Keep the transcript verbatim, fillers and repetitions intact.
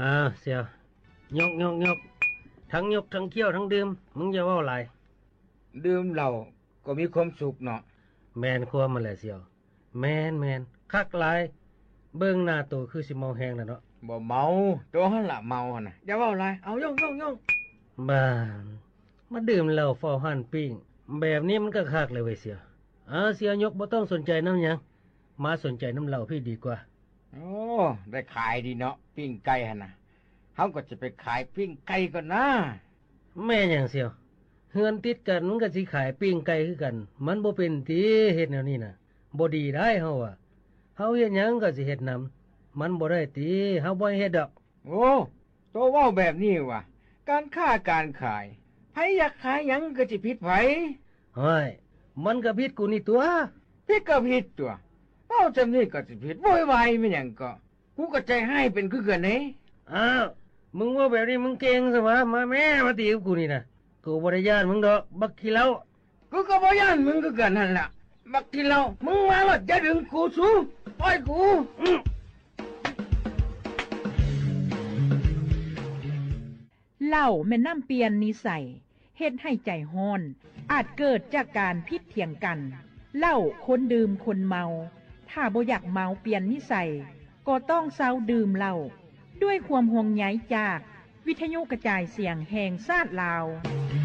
อ้าวเสี่ยวยกยกยกทั้งยกทั้งเคี้ยวทั้งดื่มมึงอย่าเว้าหลายดื่มเหล้าก็มีความสุขเนาะแม่นความมาแหละเสี่ยวแม่นแม่นคักหลายเบิ่งหน้าโตคือสิเมาแฮงน่ะเนาะบ่เมาตัวหั่นล่ะเมาหั่นน่ะอย่าเว้าหลายเอายกยกยกบ้ามาดื่มเหล้าเฝ้าหั่นปิ้งแบบนี้มันก็คักเลยเว้ยเสี่ยวอ้าเสี่ยวยกบ่ต้องสนใจนำหยังมาสนใจน้ำเหล้าพี่ดีกว่าโอ้ได้ขายดีเนาะปิ้งไก่หั่นน่ะเฮาก็จะไปขายปิ้งไก่ก่อนนะแม่หยังเสี่ยวเฮือนติดกันมันก็สิขายปิ้งไก่คือกันมันบ่เป็นติเฮ็ดแนวนี้น่ะบ่ดีได้เฮาอ่ะเฮาเฮ็ดหยังก็สิเฮ็ดนำมันบ่ได้ติเฮาบ่เฮ็ดดอกโอ้โตเว้าแบบนี้ว่ะการค้าการขายไผอยากขายหยังก็สิผิดไผเฮ้ยมันก็ผิดกูนี่ตัวผิดก็ผิดตัวเว้าจำนี้ก็สิผิดโวยวายแม่นหยังก็กูก็ใจให้เป็นคือกันเด้อ้าวมึงว่าแบบนี้มึงเก่งซะวะมาแม่มาตีกับกูนี่น่ะกูบ่ได้ย้านมึงดอกบักขี้เหล้ากูก็บ่ย้านมึงคือกันนั่นล่ะบักขี้เหล้ามึงมาแล้วอย่าดึงกูสูปล่อยกูเหล้าแม่นำเปลี่ยนนิสัยเฮ็ดให้ใจร้อนอาจเกิดจากการพิดเถียงกันเหล้าคนดื่มคนเมาถ้าบ่อยากเมาเปลี่ยนนิสัยก็ต้องเซาดื่มเหล้าด้วยความห่วงใยจากวิทยุกระจายเสียงแห่งชาติลาว